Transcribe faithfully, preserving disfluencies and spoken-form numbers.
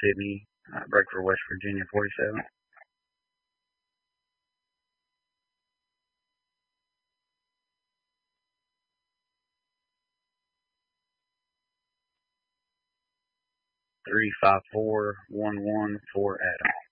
Sydney, uh, break for West Virginia forty-seven. Three five four one one four Adam.